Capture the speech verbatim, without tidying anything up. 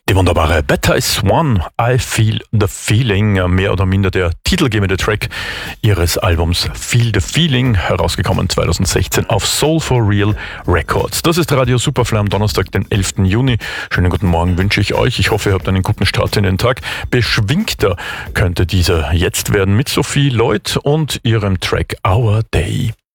Die wunderbare Better is One, I Feel the Feeling, mehr oder minder der titelgebende Track ihres Albums Feel the Feeling, herausgekommen zwanzig sechzehn auf Soul for Real Records. Das ist Radio Superfly am Donnerstag, den elften Juni. Schönen guten Morgen wünsche ich euch. Ich hoffe, ihr habt einen guten Start in den Tag. Beschwingter könnte dieser jetzt werden mit Sophie Lloyd und ihrem Track Our Day.